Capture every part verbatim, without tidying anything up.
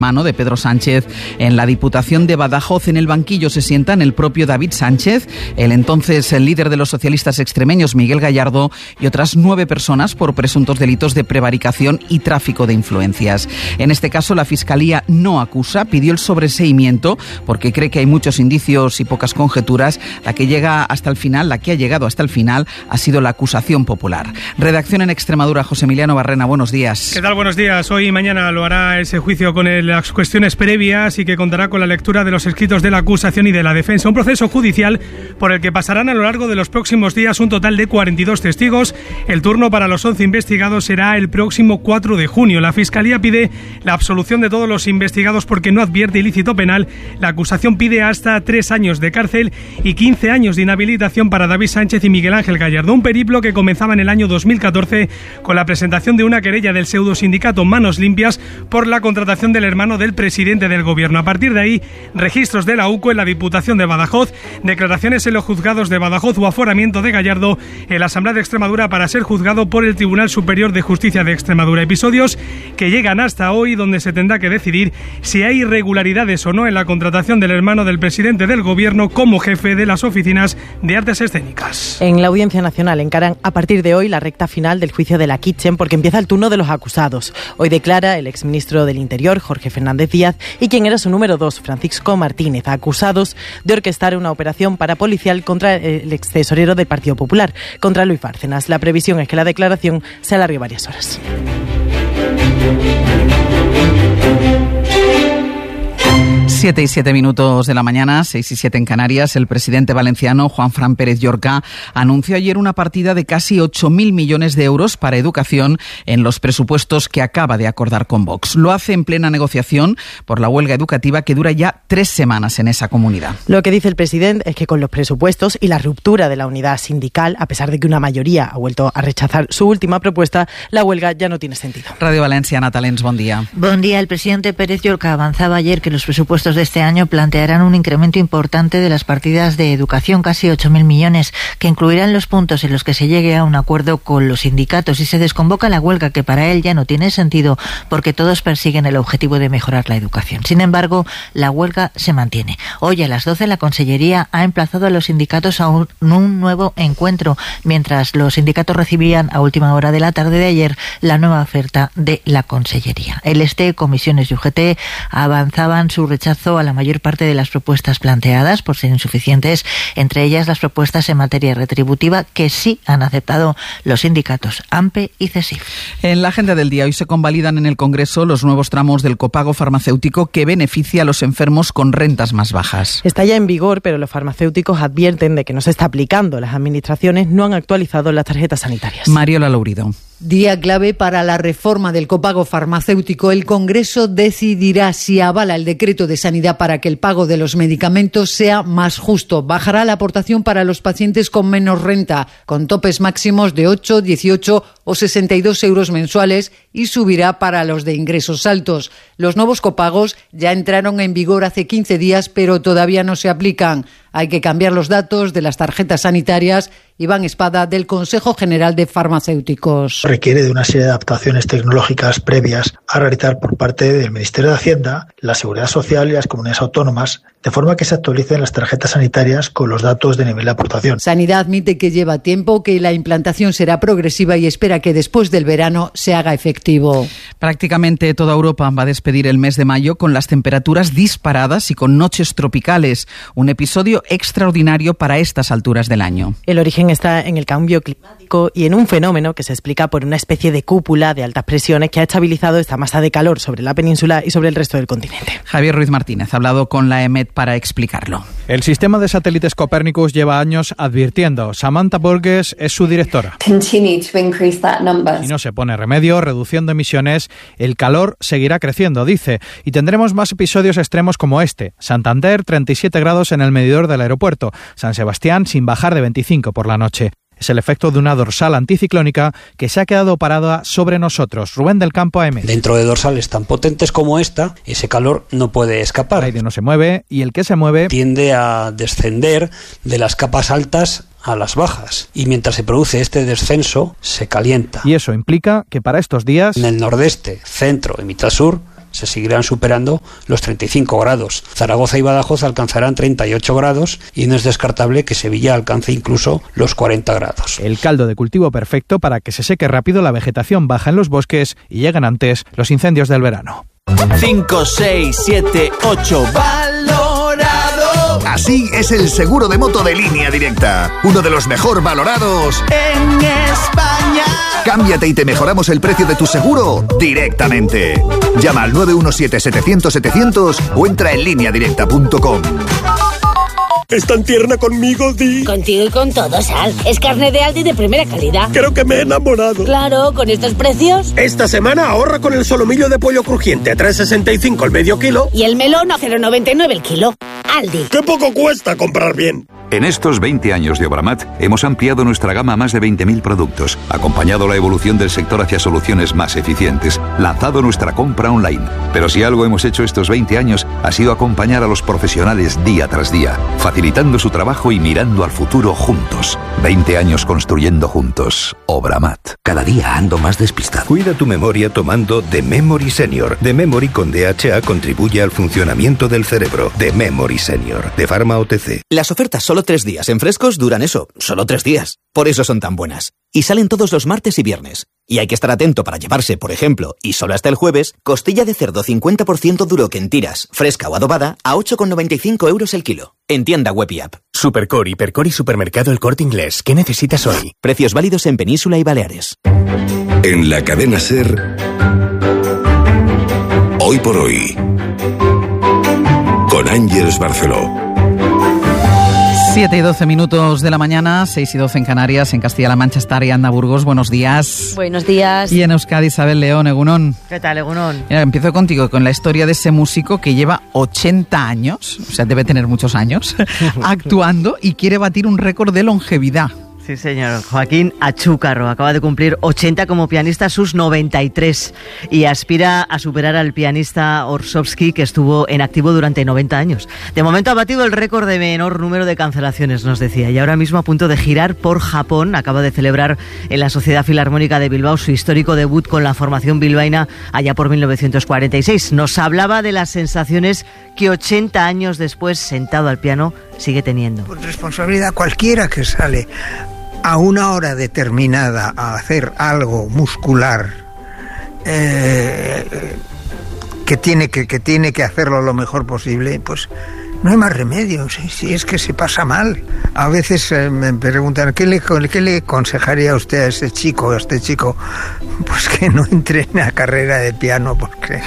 mano de Pedro Sánchez en la Diputación de Badajoz. En el banquillo se sientan el propio David Sánchez, el entonces el líder de los socialistas extremeños Miguel Gallardo y otras nueve personas por presuntos delitos de prevaricación y tráfico de influencias. En este caso la Fiscalía no acusa, pidió el sobreseimiento porque cree que hay muchos indicios y pocas conjeturas. La que llega hasta el final, la que ha llegado hasta el final ha sido la acusación popular. Redacción en Extremadura, José Emiliano Barrena, buenos días. ¿Qué tal? Buenos días. Hoy y mañana lo hará ese juicio con el las cuestiones previas y que contará con la lectura de los escritos de la acusación y de la defensa. Un proceso judicial por el que pasarán a lo largo de los próximos días un total de cuarenta y dos testigos. El turno para los once investigados será el próximo cuatro de junio. La Fiscalía pide la absolución de todos los investigados porque no advierte ilícito penal. La acusación pide hasta tres años de cárcel y quince años de inhabilitación para David Sánchez y Miguel Ángel Gallardo. Un periplo que comenzaba en el año dos mil catorce con la presentación de una querella del pseudo sindicato Manos Limpias por la contratación del hermano del presidente del gobierno. A partir de ahí, registros de la U C O en la Diputación de Badajoz, declaraciones en los juzgados de Badajoz o aforamiento de Gallardo en la Asamblea de Extremadura para ser juzgado por el Tribunal Superior de Justicia de Extremadura. Episodios que llegan hasta hoy, donde se tendrá que decidir si hay irregularidades o no en la contratación del hermano del presidente del gobierno como jefe de las oficinas de artes escénicas. En la Audiencia Nacional encaran a partir de hoy la recta final del juicio de la Kitchen porque empieza el turno de los acusados. Hoy declara el exministro del Interior, Jorge Fernández Díaz, y quien era su número dos, Francisco Martínez, acusados de orquestar una operación parapolicial contra el extesorero del Partido Popular, contra Luis Bárcenas. La previsión es que la declaración se alargue varias horas. Siete y siete minutos de la mañana, seis y siete en Canarias. El presidente valenciano Juanfran Pérez Llorca anunció ayer una partida de casi ocho mil millones de euros para educación en los presupuestos que acaba de acordar con Vox. Lo hace en plena negociación por la huelga educativa que dura ya tres semanas en esa comunidad. Lo que dice el presidente es que con los presupuestos y la ruptura de la unidad sindical, a pesar de que una mayoría ha vuelto a rechazar su última propuesta, la huelga ya no tiene sentido. Radio Valencia, Natalens, buen día. Buen día. El presidente Pérez Llorca avanzaba ayer que los presupuestos de este año plantearán un incremento importante de las partidas de educación, casi ocho mil millones, que incluirán los puntos en los que se llegue a un acuerdo con los sindicatos y se desconvoca la huelga, que para él ya no tiene sentido porque todos persiguen el objetivo de mejorar la educación. Sin embargo, la huelga se mantiene. Hoy a las doce la Consellería ha emplazado a los sindicatos a un, un nuevo encuentro, mientras los sindicatos recibían a última hora de la tarde de ayer la nueva oferta de la Consellería. El Este, Comisiones y U G T avanzaban su rechazo a la mayor parte de las propuestas planteadas por ser insuficientes, entre ellas las propuestas en materia retributiva que sí han aceptado los sindicatos A M P E y CESIF. En la agenda del día hoy se convalidan en el Congreso los nuevos tramos del copago farmacéutico que beneficia a los enfermos con rentas más bajas. Está ya en vigor, pero los farmacéuticos advierten de que no se está aplicando. Las administraciones no han actualizado las tarjetas sanitarias. Mariola Lourido. Día clave para la reforma del copago farmacéutico. El Congreso decidirá si avala el decreto de sanidad para que el pago de los medicamentos sea más justo. Bajará la aportación para los pacientes con menos renta, con topes máximos de ocho, dieciocho o sesenta y dos euros mensuales, y subirá para los de ingresos altos. Los nuevos copagos ya entraron en vigor hace quince días, pero todavía no se aplican. Hay que cambiar los datos de las tarjetas sanitarias. Iván Espada, del Consejo General de Farmacéuticos. Requiere de una serie de adaptaciones tecnológicas previas a realizar por parte del Ministerio de Hacienda, la Seguridad Social y las comunidades autónomas, de forma que se actualicen las tarjetas sanitarias con los datos de nivel de aportación. Sanidad admite que lleva tiempo, que la implantación será progresiva y espera que después del verano se haga efectivo. Prácticamente toda Europa va a despedir el mes de mayo con las temperaturas disparadas y con noches tropicales. Un episodio extraordinario para estas alturas del año. El origen está en el cambio climático y en un fenómeno que se explica por una especie de cúpula de altas presiones que ha estabilizado esta masa de calor sobre la península y sobre el resto del continente. Javier Ruiz Martínez ha hablado con la E M E T para explicarlo. El sistema de satélites Copérnicus lleva años advirtiendo. Samantha Burgess es su directora. Si no se pone remedio, reduciendo emisiones, el calor seguirá creciendo, dice, y tendremos más episodios extremos como este. Santander, treinta y siete grados en el medidor del aeropuerto. San Sebastián, sin bajar de veinticinco por la noche. Es el efecto de una dorsal anticiclónica que se ha quedado parada sobre nosotros. Rubén del Campo, A M. Dentro de dorsales tan potentes como esta, ese calor no puede escapar. El aire no se mueve y el que se mueve tiende a descender de las capas altas a las bajas. Y mientras se produce este descenso, se calienta. Y eso implica que para estos días, en el nordeste, centro y mitad sur, se seguirán superando los treinta y cinco grados. Zaragoza y Badajoz alcanzarán treinta y ocho grados y no es descartable que Sevilla alcance incluso los cuarenta grados. El caldo de cultivo perfecto para que se seque rápido la vegetación baja en los bosques y lleguen antes los incendios del verano. cinco, seis, siete, ocho, valorado. Así es el seguro de moto de Línea Directa, uno de los mejor valorados en España. Cámbiate y te mejoramos el precio de tu seguro directamente. Llama al nueve uno siete, setecientos, setecientos o entra en línea directa punto com. Es tan tierna conmigo, Di. Contigo y con todo, Sal. Es carne de Aldi de primera calidad. Creo que me he enamorado. Claro, con estos precios. Esta semana ahorra con el solomillo de pollo crujiente a tres sesenta y cinco el medio kilo. Y el melón a cero noventa y nueve el kilo. Aldi. ¡Qué poco cuesta comprar bien! En estos veinte años de Obramat hemos ampliado nuestra gama a más de veinte mil productos, acompañado la evolución del sector hacia soluciones más eficientes, lanzado nuestra compra online. Pero si algo hemos hecho estos veinte años ha sido acompañar a los profesionales día tras día, facilitando su trabajo y mirando al futuro juntos. veinte años construyendo juntos. Obramat. Cada día ando más despistado. Cuida tu memoria tomando The Memory Senior. The Memory con D H A contribuye al funcionamiento del cerebro. The Memory Senior. De Pharma O T C. Las ofertas solo tres días en frescos duran eso, solo tres días. Por eso son tan buenas. Y salen todos los martes y viernes. Y hay que estar atento para llevarse, por ejemplo, y solo hasta el jueves, costilla de cerdo cincuenta por ciento duro que en tiras, fresca o adobada, a ocho con noventa y cinco euros el kilo. En tienda web y app. Supercore, Hipercore y Supermercado El Corte Inglés. ¿Qué necesitas hoy? Precios válidos en Península y Baleares. En la cadena SER, Hoy por Hoy, con Ángeles Barceló. siete y doce minutos de la mañana, seis y doce en Canarias, en Castilla-La Mancha está Ariadna Burgos. Buenos días. Buenos días. Y en Euskadi, Isabel León, Egunon. ¿Qué tal, Egunon? Mira, empiezo contigo con la historia de ese músico que lleva ochenta años, o sea, debe tener muchos años, actuando y quiere batir un récord de longevidad. Sí, señor. Joaquín Achúcarro acaba de cumplir ochenta como pianista, sus noventa y tres, y aspira a superar al pianista Orsovsky, que estuvo en activo durante noventa años. De momento ha batido el récord de menor número de cancelaciones, nos decía, y ahora mismo a punto de girar por Japón. Acaba de celebrar en la Sociedad Filarmónica de Bilbao su histórico debut con la formación bilbaína allá por mil novecientos cuarenta y seis. Nos hablaba de las sensaciones que ochenta años después, sentado al piano, sigue teniendo. Pues responsabilidad cualquiera que sale a una hora determinada a hacer algo muscular eh, que tiene que, que tiene que hacerlo lo mejor posible, pues no hay más remedio. Si, si es que se pasa mal. A veces eh, me preguntan ¿qué le, qué le aconsejaría usted a ese chico, a este chico? Pues que no entre en la carrera de piano, porque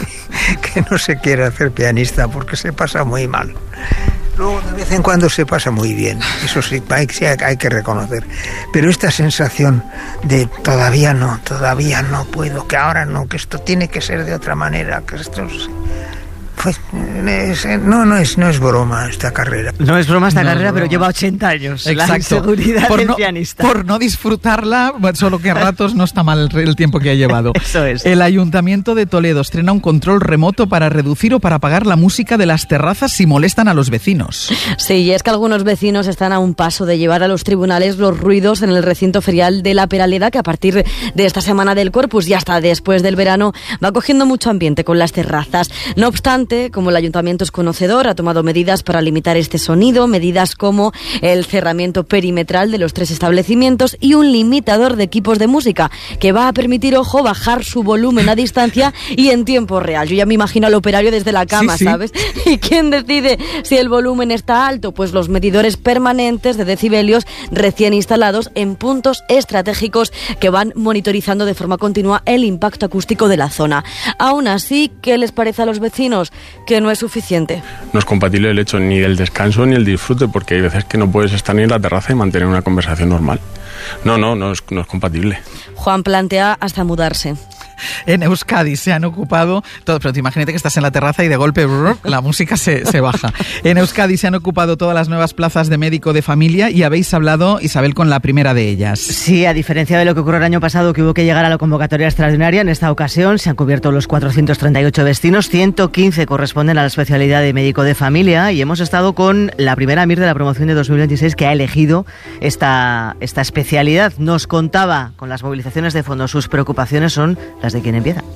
que no se quiere hacer pianista, porque se pasa muy mal. Luego de vez en cuando se pasa muy bien, eso sí, hay, sí hay que reconocer. Pero esta sensación de todavía no, todavía no puedo, que ahora no, que esto tiene que ser de otra manera, que esto es... Pues es, no, no es, no es broma esta carrera. No es broma esta no, carrera, no, pero no. lleva ochenta años. Exacto. La inseguridad por del no, pianista. Por no disfrutarla, solo que a ratos no está mal el tiempo que ha llevado. Eso es. El Ayuntamiento de Toledo estrena un control remoto para reducir o para apagar la música de las terrazas si molestan a los vecinos. Sí, y es que algunos vecinos están a un paso de llevar a los tribunales los ruidos en el recinto ferial de La Peraleda, que a partir de esta semana del Corpus y hasta después del verano va cogiendo mucho ambiente con las terrazas. No obstante, como el Ayuntamiento es conocedor, ha tomado medidas para limitar este sonido, medidas como el cerramiento perimetral de los tres establecimientos y un limitador de equipos de música que va a permitir, ojo, bajar su volumen a distancia y en tiempo real. Yo ya me imagino al operario desde la cama, sí, sí. ¿sabes? ¿Y quién decide si el volumen está alto? Pues los medidores permanentes de decibelios recién instalados en puntos estratégicos que van monitorizando de forma continua el impacto acústico de la zona. Aún así, ¿qué les parece a los vecinos? Que no es suficiente. No es compatible el hecho ni el descanso ni el disfrute, porque hay veces que no puedes estar ni en la terraza y mantener una conversación normal. No, no, no es, no es compatible. Juan plantea hasta mudarse. En Euskadi se han ocupado, todo, pero te imagínate que estás en la terraza y de golpe brrr, la música se, se baja. En Euskadi se han ocupado todas las nuevas plazas de médico de familia y habéis hablado, Isabel, con la primera de ellas. Sí, a diferencia de lo que ocurrió el año pasado, que hubo que llegar a la convocatoria extraordinaria, en esta ocasión se han cubierto los cuatrocientos treinta y ocho destinos, ciento quince corresponden a la especialidad de médico de familia, y hemos estado con la primera M I R de la promoción de dos mil veintiséis que ha elegido esta, esta especialidad. Nos contaba con las movilizaciones de fondos, sus preocupaciones son las de quien empieza.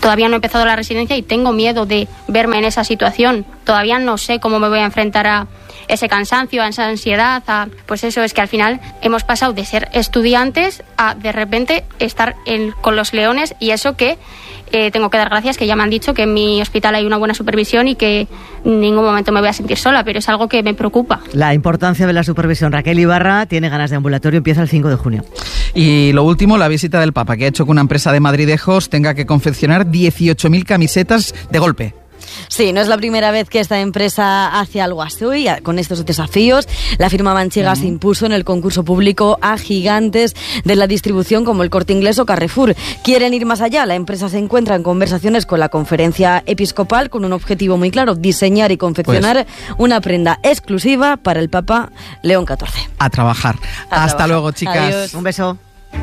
todavía no he empezado la residencia y tengo miedo de verme en esa situación. Todavía no sé cómo me voy a enfrentar a ese cansancio, a esa ansiedad, a, pues eso es que al final hemos pasado de ser estudiantes a de repente estar en, con los leones, y eso que eh, tengo que dar gracias que ya me han dicho que en mi hospital hay una buena supervisión y que en ningún momento me voy a sentir sola, pero es algo que me preocupa. La importancia de la supervisión. Raquel Ibarra tiene ganas de ambulatorio, empieza el cinco de junio. Y lo último, la visita del Papa, que ha hecho que una empresa de madridejos tenga que confeccionar dieciocho mil camisetas de golpe. Sí, no es la primera vez que esta empresa hace algo así, con estos desafíos. La firma manchega uh-huh. se impuso en el concurso público a gigantes de la distribución como el Corte Inglés o Carrefour. Quieren ir más allá. La empresa se encuentra en conversaciones con la Conferencia Episcopal con un objetivo muy claro: diseñar y confeccionar pues, una prenda exclusiva para el Papa León catorce. A trabajar. A Hasta trabajar. luego, chicas. Adiós. Un beso.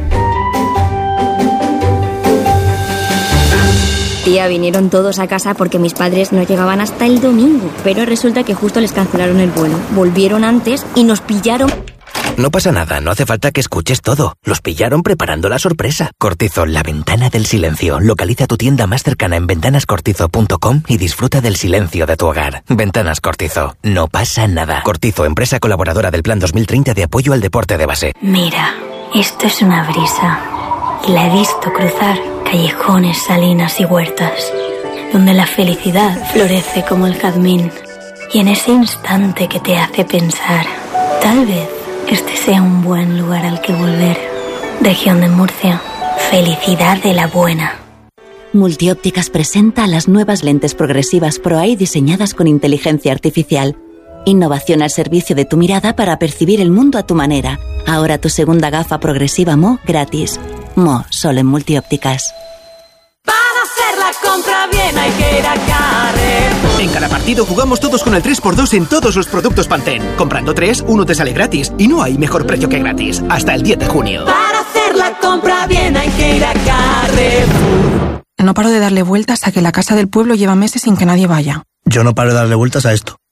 Tía, vinieron todos a casa porque mis padres no llegaban hasta el domingo, pero resulta que justo les cancelaron el vuelo. Volvieron antes y nos pillaron. No pasa nada, no hace falta que escuches todo. Los pillaron preparando la sorpresa. Cortizo, la ventana del silencio. Localiza tu tienda más cercana en ventanas cortizo punto com y disfruta del silencio de tu hogar. Ventanas Cortizo, no pasa nada. Cortizo, empresa colaboradora del Plan dos mil treinta de apoyo al deporte de base. Mira, esto es una brisa. Y la he visto cruzar callejones, salinas y huertas, donde la felicidad florece como el jazmín. Y en ese instante que te hace pensar, tal vez este sea un buen lugar al que volver. Región de Murcia, felicidad de la buena. Multiópticas presenta las nuevas lentes progresivas ProEye diseñadas con inteligencia artificial. Innovación al servicio de tu mirada para percibir el mundo a tu manera. Ahora tu segunda gafa progresiva Mo gratis. Mo, solo en Multiópticas. Para hacer la compra bien hay que ir a Carrefour. En cada partido jugamos todos con el tres por dos en todos los productos Pantene. Comprando tres, uno te sale gratis. Y no hay mejor precio que gratis. Hasta el diez de junio. Para hacer la compra bien hay que ir a Carrefour. No paro de darle vueltas a que la casa del pueblo lleva meses sin que nadie vaya. Yo no paro de darle vueltas a esto.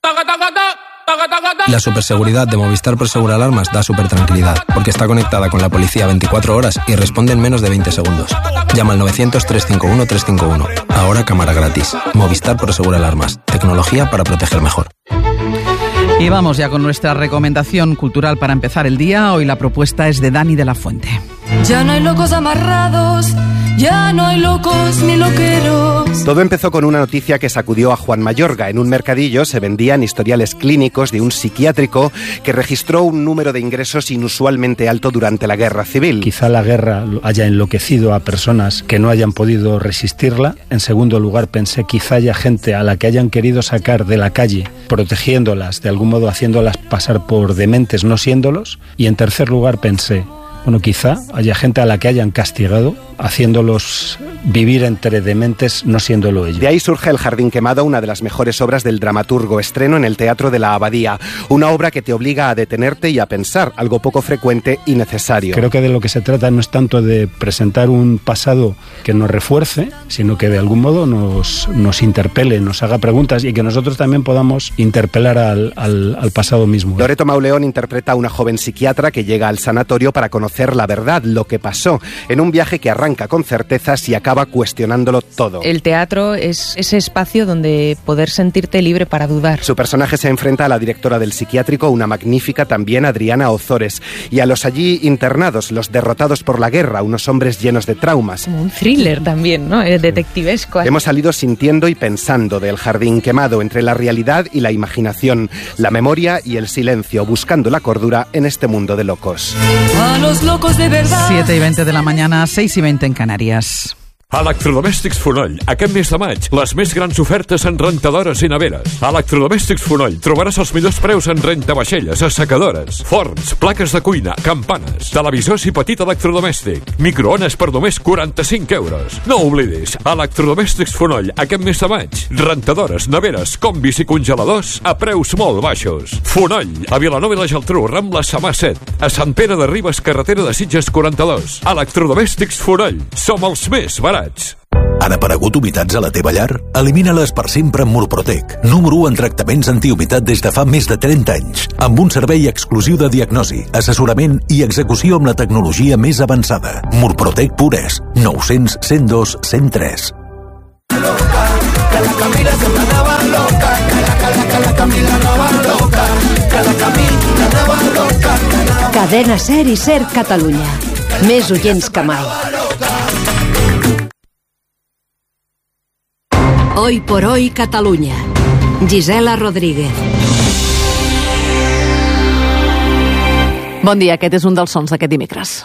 La superseguridad de Movistar Prosegur Alarmas da super tranquilidad, porque está conectada con la policía veinticuatro horas y responde en menos de veinte segundos. Llama al novecientos, trescientos cincuenta y uno, trescientos cincuenta y uno. Ahora cámara gratis. Movistar Prosegur Alarmas. Tecnología para proteger mejor. Y vamos ya con nuestra recomendación cultural para empezar el día. Hoy la propuesta es de Dani de la Fuente. Ya no hay locos amarrados, ya no hay locos ni loqueros. Todo empezó con una noticia que sacudió a Juan Mayorga. En un mercadillo se vendían historiales clínicos de un psiquiátrico que registró un número de ingresos inusualmente alto durante la Guerra Civil. Quizá la guerra haya enloquecido a personas que no hayan podido resistirla. En segundo lugar, pensé quizá haya gente a la que hayan querido sacar de la calle, protegiéndolas, de algún modo haciéndolas pasar por dementes no siéndolos. Y en tercer lugar pensé, bueno, quizá haya gente a la que hayan castigado, haciéndolos vivir entre dementes no siéndolo ellos. De ahí surge El Jardín Quemado, una de las mejores obras del dramaturgo. Estreno en el Teatro de la Abadía. Una obra que te obliga a detenerte y a pensar, algo poco frecuente y necesario. Creo que de lo que se trata no es tanto de presentar un pasado que nos refuerce, sino que de algún modo nos, nos interpele, nos haga preguntas y que nosotros también podamos interpelar al, al, al pasado mismo. Loreto Mauleón interpreta a una joven psiquiatra que llega al sanatorio para conocer la verdad, lo que pasó, en un viaje que arranca con certezas y acaba cuestionándolo todo. El teatro es ese espacio donde poder sentirte libre para dudar. Su personaje se enfrenta a la directora del psiquiátrico, una magnífica también Adriana Ozores, y a los allí internados, los derrotados por la guerra, unos hombres llenos de traumas. Como un thriller también, ¿no? Es detectivesco. Hemos salido sintiendo y pensando del Jardín Quemado, entre la realidad y la imaginación, la memoria y el silencio, buscando la cordura en este mundo de locos. A los locos de verdad. siete y veinte de la mañana, seis y veinte en Canarias. Electrodomèstics Fonoll. Aquest mes de maig, les més grans ofertes en rentadores i neveres. A Electrodomèstics Fonoll trobaràs els millors preus en rentavaixelles, assecadores, forns, plaques de cuina, campanes, televisors i petit electrodomèstic, microones per només quaranta-cinc euros. No oblidis, Electrodomèstics Fonoll, aquest mes de maig, rentadores, neveres, combis i congeladors a preus molt baixos. Fonoll, a Vilanova i la Geltrú, Rambla Samà set, a Sant Pere de Ribes, carretera de Sitges quaranta-dos. Electrodomèstics Fonoll, som els més barats. Han aparegut humitats a la teva llar? Elimina-les per sempre amb Murprotec, número u en tractaments antihumitat des de fa més de trenta anys, amb un servei exclusiu de diagnosi, assessorament i execució amb la tecnologia més avançada. Murprotec Pures, nou cents, cent dos, cent tres. Que la Camila se anava loca, que la, que la, que la Camila anava loca, que la Camila anava loca. Cadena Ser i Ser Catalunya. Més oients que mai. Hoy por hoy Catalunya. Gisela Rodríguez. Bon dia, aquest és un dels sons d'aquest dimecres.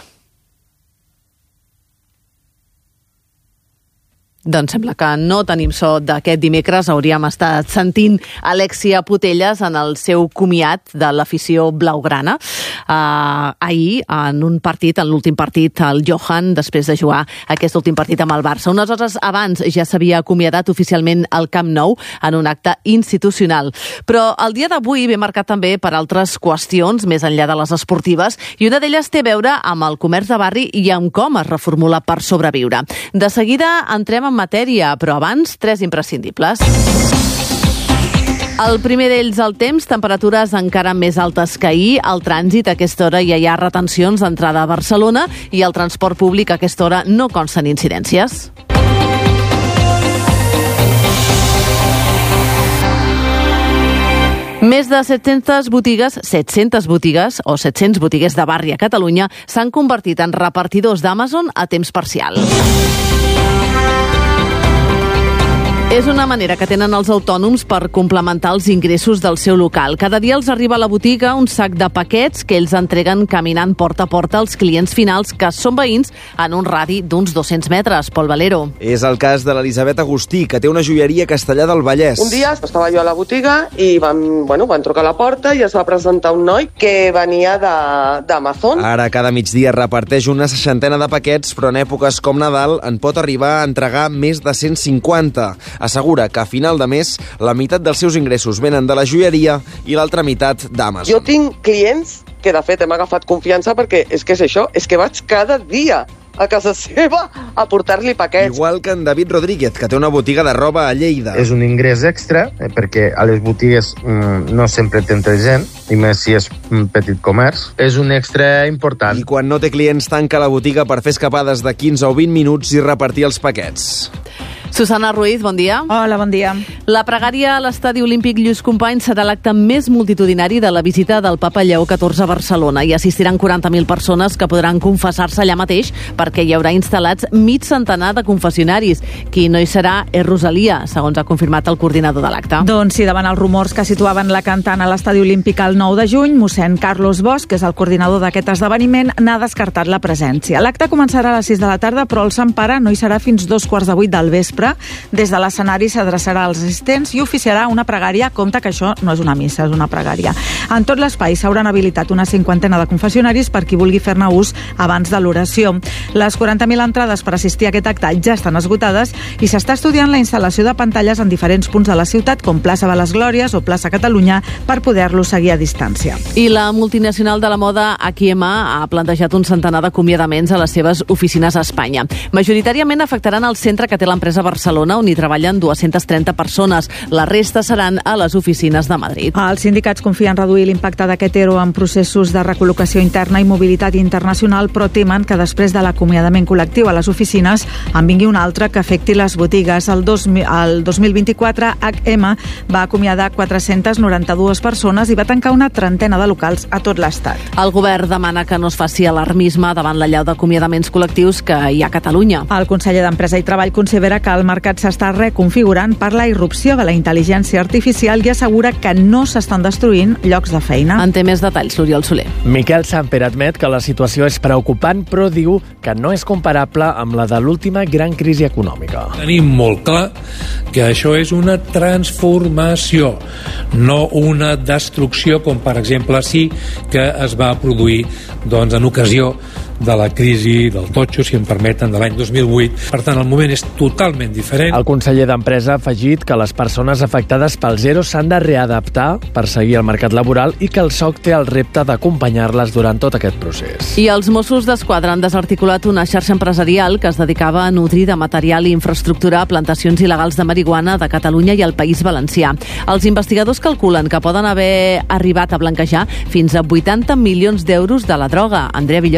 Doncs sembla que no tenim so d'aquest dimecres. Hauríem estat sentint Alexia Putellas en el seu comiat de l'afició blaugrana. Uh, ahir, en un partit, en l'últim partit, el Johan, després de jugar aquest últim partit amb el Barça. Unes hores abans ja s'havia acomiadat oficialment al Camp Nou en un acte institucional. Però el dia d'avui ve marcat també per altres qüestions, més enllà de les esportives, i una d'elles té a veure amb el comerç de barri i amb com es reformula per sobreviure. De seguida entrem en matèria, però abans, tres imprescindibles. El primer d'ells, el temps, temperatures encara més altes que ahir. Al trànsit a aquesta hora ja hi ha retencions d'entrada a Barcelona i el transport públic a aquesta hora no consten incidències. Més de set-centes botigues, set-centes botigues o set-cents botiguers de barri a Catalunya s'han convertit en repartidors d'Amazon a temps parcial. És una manera que tenen els autònoms per complementar els ingressos del seu local. Cada dia els arriba a la botiga un sac de paquets que ells entreguen caminant porta a porta als clients finals, que són veïns en un radi d'uns dos-cents metres. Pol Valero. És el cas de l'Elisabet Agustí, que té una joieria a Castellar del Vallès. Un dia estava jo a la botiga i van, bueno, van trucar a la porta i es va presentar un noi que venia d'Amazon. Ara cada migdia reparteix una seixantena de paquets, però en èpoques com Nadal en pot arribar a entregar més de cent cinquanta. Assegura que a final de mes la meitat dels seus ingressos venen de la joieria i l'altra meitat d'Amazon. Jo tinc clients que de fet hem agafat confiança perquè és que és això, és que vaig cada dia a casa seva a portar-li paquets. Igual que en David Rodríguez, que té una botiga de roba a Lleida. És un ingrés extra, eh, perquè a les botigues mm, no sempre t'entra gent, i més si és un petit comerç. És un extra important. I quan no té clients tanca la botiga per fer escapades de quinze o vint minuts i repartir els paquets. Susana Ruiz, bon dia. Hola, bon dia. La pregària a l'Estadi Olímpic Lluís Companys serà l'acte més multitudinari de la visita del Papa Lleó catorze a Barcelona. Hi assistiran quaranta mil persones que podran confessar-se allà mateix perquè hi haurà instal·lats mig centenar de confessionaris. Qui no hi serà és Rosalia, segons ha confirmat el coordinador de l'acte. Doncs sí, davant els rumors que situaven la cantant a l'Estadi Olímpic el nou de juny, mossèn Carlos Bosch, que és el coordinador d'aquest esdeveniment, n'ha descartat la presència. L'acte començarà a les sis de la tarda, però el Sant Pare no hi serà fins dos quarts de vuit del vespre. Des de l'escenari s'adreçarà als assistents i oficiarà una pregària. Compte que això no és una missa, és una pregària. En tot l'espai s'hauran habilitat una cinquantena de confessionaris per qui vulgui fer-ne ús abans de l'oració. Les quaranta mil entrades per assistir a aquest acte ja estan esgotades i s'està estudiant la instal·lació de pantalles en diferents punts de la ciutat, com plaça de les Glòries o plaça Catalunya, per poder-lo seguir a distància. I la multinacional de la moda H i ema ha plantejat un centenar d'acomiadaments a les seves oficines a Espanya. Majoritàriament afectaran el centre que té l'empresa Barcelona, on hi treballen dues-centes trenta persones. La resta seran a les oficines de Madrid. Els sindicats confien reduir l'impacte d'aquest ERO en processos de recol·locació interna i mobilitat internacional, però temen que després de l'acomiadament col·lectiu a les oficines en vingui un altre que afecti les botigues. El dos mil vint-i-quatre, H i ema va acomiadar quatre-centes noranta-dues persones i va tancar una trentena de locals a tot l'estat. El govern demana que no es faci alarmisme davant l'allau d'acomiadaments col·lectius que hi ha a Catalunya. El conseller d'Empresa i Treball considera que el mercat s'està reconfigurant per la irrupció de la intel·ligència artificial i assegura que no s'estan destruint llocs de feina. En té més detalls, l'Oriol Soler. Miquel Samper admet que la situació és preocupant, però diu que no és comparable amb la de l'última gran crisi econòmica. Tenim molt clar que això és una transformació, no una destrucció, com per exemple sí que es va produir doncs, en ocasió de la crisi del totxo, si em permeten, de l'any dos mil vuit. Per tant, el moment és totalment diferent. El conseller d'Empresa ha afegit que les persones afectades pel zero s'han de readaptar per seguir el mercat laboral i que el S O C té el repte d'acompanyar-les durant tot aquest procés. I els Mossos d'Esquadra han desarticulat una xarxa empresarial que es dedicava a nutrir de material i infraestructura a plantacions il·legals de marihuana de Catalunya i el País Valencià. Els investigadors calculen que poden haver arribat a blanquejar fins a vuitanta milions d'euros de la droga. Andrea Villoria.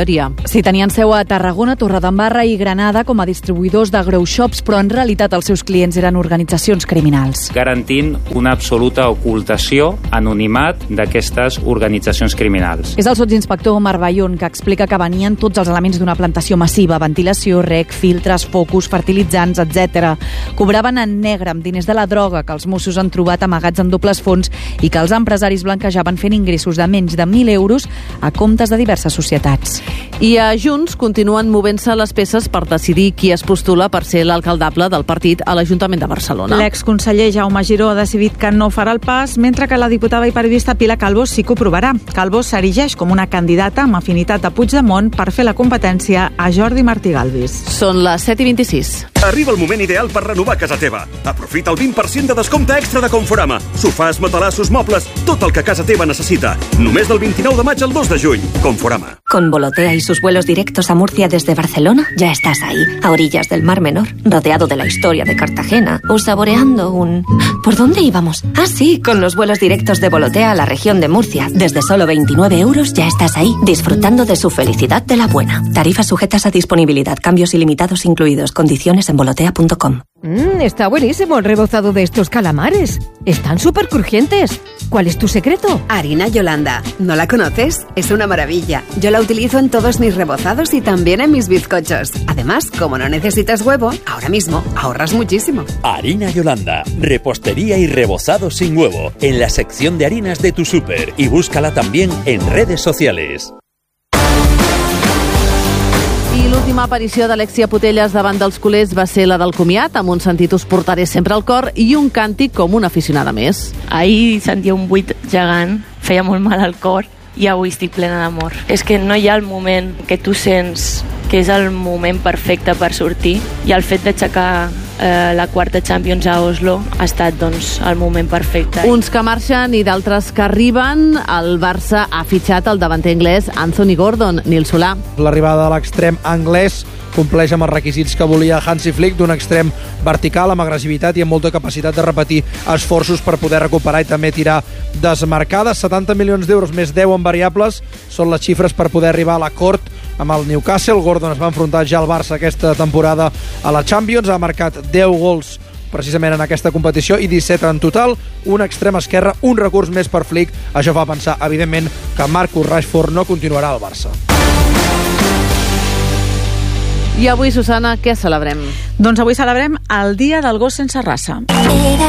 Sí, tenien seu a Tarragona, Torredembarra i Granada com a distribuïdors de grow shops, però en realitat els seus clients eren organitzacions criminals. Garantint una absoluta ocultació, anonimat d'aquestes organitzacions criminals. És el sotsinspector Omar Bayón, que explica que venien tots els elements d'una plantació massiva: ventilació, rec, filtres, focus, fertilitzants, etcètera. Cobraven en negre amb diners de la droga que els Mossos han trobat amagats en dobles fons i que els empresaris blanquejaven fent ingressos de menys de mil euros a comptes de diverses societats. I a Junts continuen movent-se les peces per decidir qui es postula per ser l'alcaldable del partit a l'Ajuntament de Barcelona. L'exconseller Jaume Giró ha decidit que no farà el pas, mentre que la diputada i periodista Pilar Calvo sí que ho provarà. Calvo s'erigeix com una candidata amb afinitat a Puigdemont per fer la competència a Jordi Martí Galvis. Són les set i vint-i-sis. Arriba el moment ideal per renovar casa teva. Aprofita el vint per cent de descompte extra de Conforama. Sofàs, matalassos, mobles, tot el que casa teva necessita. Només del vint-i-nou de maig al dos de juny. Conforama. Con Volotea y sus vuelos directos a Murcia desde Barcelona, ya estás ahí, a orillas del Mar Menor, rodeado de la historia de Cartagena, o saboreando un... ¿Por dónde íbamos? Ah, sí, con los vuelos directos de Volotea a la región de Murcia. Desde solo veintinueve euros ya estás ahí, disfrutando de su felicidad de la buena. Tarifas sujetas a disponibilidad, cambios ilimitados incluidos, condiciones en volotea punto com. Mmm, está buenísimo el rebozado de estos calamares. Están súper crujientes. ¿Cuál es tu secreto? Harina Yolanda. ¿No la conoces? Es una maravilla. Yo la utilizo en todos mis rebozados y también en mis bizcochos. Además, como no necesitas huevo, ahora mismo ahorras muchísimo. Harina Yolanda. Repostería y rebozado sin huevo. En la sección de harinas de tu súper. Y búscala también en redes sociales. I l'última aparició d'Alexia Putellas davant dels culers va ser la del comiat, amb un sentit us portaré sempre al cor i un càntic com una aficionada més. Ahir sentia un buit gegant, feia molt mal al cor i avui estic plena d'amor. És que no hi ha el moment que tu sents que és el moment perfecte per sortir i el fet d'aixecar eh, la quarta Champions a Oslo ha estat doncs, el moment perfecte. Uns que marxen i d'altres que arriben. El Barça ha fitxat el davanter anglès Anthony Gordon. Nil Solà. L'arribada de l'extrem anglès compleix amb els requisits que volia Hansi Flick, d'un extrem vertical amb agressivitat i amb molta capacitat de repetir esforços per poder recuperar i també tirar desmarcades. setanta milions d'euros més deu en variables són les xifres per poder arribar a l'acord amb el Newcastle. Gordon es va enfrontar ja al Barça aquesta temporada a la Champions, ha marcat deu gols precisament en aquesta competició i disset en total, un extrem esquerre, un recurs més per Flick. Això fa pensar, evidentment, que Marcus Rashford no continuarà al Barça. I avui, Susana, què celebrem? Doncs avui celebrem el Dia del Gos Sense Raça.